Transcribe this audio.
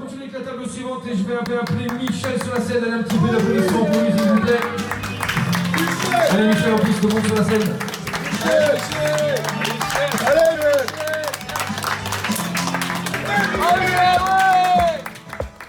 continuer avec la table suivante et je vais appeler Michel sur la scène. Allez, un petit peu d'applaudissements pour lui, s'il vous plaît. Allez, Michel, en plus, monte sur la scène. Allez,